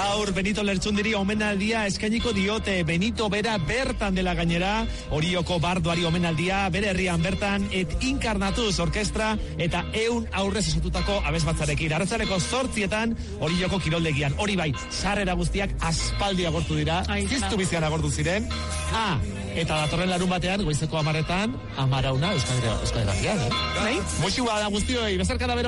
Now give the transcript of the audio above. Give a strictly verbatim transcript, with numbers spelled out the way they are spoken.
Gaur Benito Lertxundiri omenaldia eskainiko diote. Benito bera bertan dela gainera, Orioko bardoari omenaldia, bere herrian bertan, et inkarnatuz orkestra eta eun aurrez esatutako abesbatzarekin. Arratsaldeko zortzietan Orioko kiroldegian. Hori bai, sarrera guztiak aspaldi agortu dira, ziztu bizian agortu ziren. Ah, eta datorren larun batean, goizeko amaretan, amarauna, Euskal Herrian, eh? Bai? Muxua da guztioi, bezarkada bero.